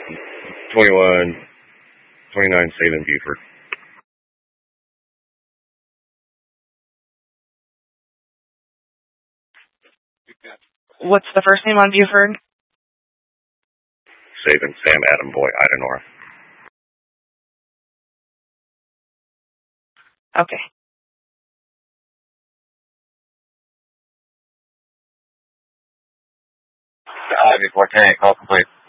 29 Salem, Buford. What's the first name on Buford? Saban, Sam, Adam, Boy, Ida, Nora. Okay. Ivy 410, call complete.